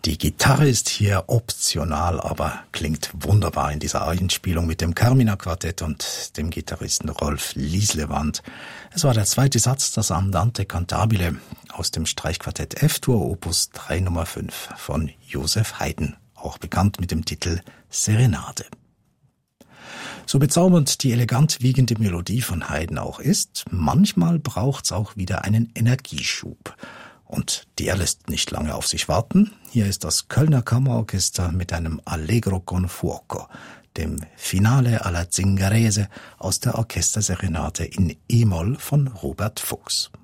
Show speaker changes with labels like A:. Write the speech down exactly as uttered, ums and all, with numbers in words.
A: Die Gitarre ist hier optional, aber klingt wunderbar in dieser Einspielung mit dem Carmina Quartett und dem Gitarristen Rolf Lislewand. Es war der zweite Satz des Andante Cantabile aus dem Streichquartett F-Dur Opus drei Nummer fünf von Joseph Haydn, auch bekannt mit dem Titel Serenade. So bezaubernd die elegant wiegende Melodie von Haydn auch ist, manchmal braucht's auch wieder einen Energieschub. Und der lässt nicht lange auf sich warten. Hier ist das Kölner Kammerorchester mit einem Allegro con fuoco, dem Finale alla Zingarese aus der Orchesterserenade in E-Moll von Robert Fuchs.